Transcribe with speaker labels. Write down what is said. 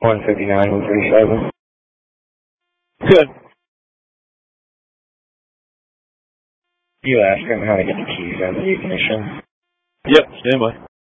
Speaker 1: 159.37.
Speaker 2: Good.
Speaker 1: You ask him how to get the keys out of the ignition.
Speaker 2: Yep, stand by.